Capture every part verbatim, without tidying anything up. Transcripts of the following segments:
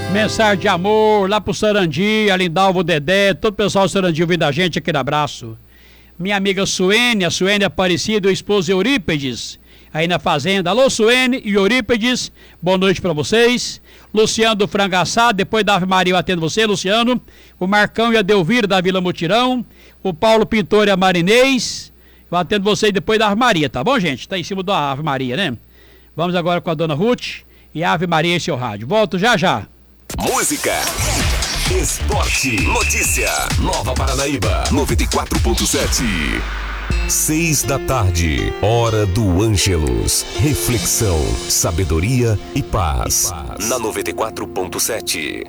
Mensagem de amor lá pro Sarandi, a Lindalva, o Dedé, todo o pessoal do Sarandi ouvindo a gente, aquele abraço. Minha amiga Suene, a Suene Aparecida, o esposo Eurípedes, aí na fazenda. Alô, Suene e Eurípedes, boa noite pra vocês. Luciano do Frango Assado, depois da Ave Maria eu atendo você, Luciano. O Marcão e a Delvira da Vila Mutirão. O Paulo Pintor e a Marinês. Eu atendo vocês depois da Ave Maria, tá bom, gente? Tá em cima da Ave Maria, né? Vamos agora com a dona Ruth e a Ave Maria em seu rádio. Volto já já. Música, esporte, notícia, Nova Paranaíba, noventa e quatro ponto sete. Seis da tarde, hora do Ângelus. Reflexão, sabedoria e paz. E paz. Na noventa e quatro ponto sete.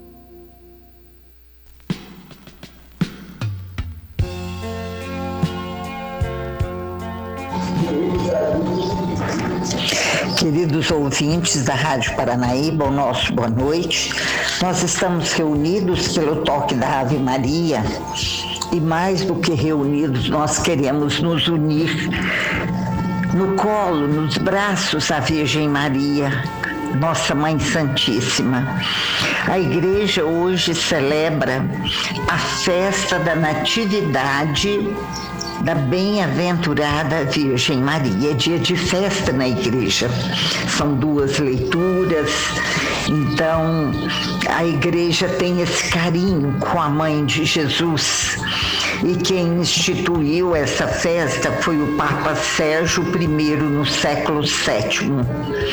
Queridos ouvintes da Rádio Paranaíba, o nosso boa noite. Nós estamos reunidos pelo toque da Ave Maria e mais do que reunidos, nós queremos nos unir no colo, nos braços da Virgem Maria, nossa Mãe Santíssima. A igreja hoje celebra a festa da Natividade da bem-aventurada Virgem Maria. É dia de festa na igreja. São duas leituras. Então, a igreja tem esse carinho com a Mãe de Jesus. E quem instituiu essa festa foi o Papa Sérgio primeiro, no século sétimo.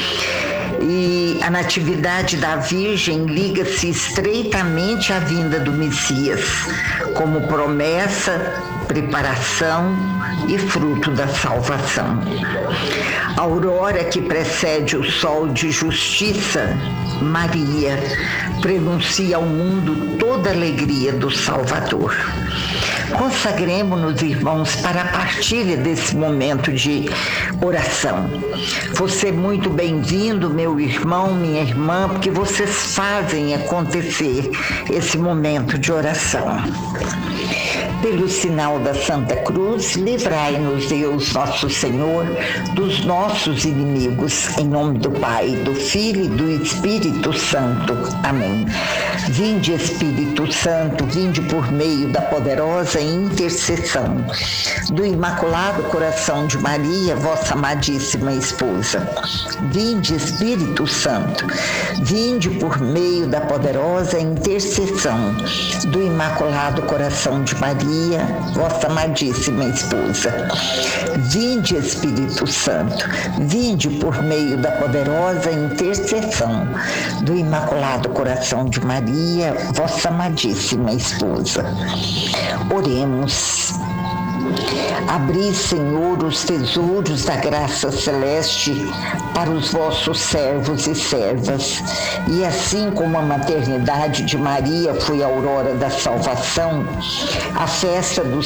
E a Natividade da Virgem liga-se estreitamente à vinda do Messias, como promessa, preparação e fruto da salvação. A aurora que precede o sol de justiça, Maria, prenuncia ao mundo toda a alegria do Salvador. Consagremos-nos, irmãos, para a partilha desse momento de oração. Você é muito bem-vindo, meu irmão, minha irmã, porque vocês fazem acontecer esse momento de oração. Pelo sinal da Santa Cruz, livrai-nos, Deus nosso Senhor, dos nossos inimigos, em nome do Pai, do Filho e do Espírito Santo. Amém. Vinde, Espírito Santo, vinde por meio da poderosa intercessão do Imaculado Coração de Maria, vossa amadíssima esposa. Vinde, Espírito Santo, vinde por meio da poderosa intercessão do Imaculado Coração de Maria, vossa amadíssima esposa. Vinde, Espírito Santo, vinde por meio da poderosa intercessão do Imaculado Coração de Maria, vossa amadíssima esposa. Oremos. Abri, Senhor, os tesouros da graça celeste para os vossos servos e servas, e assim como a maternidade de Maria foi a aurora da salvação, a festa do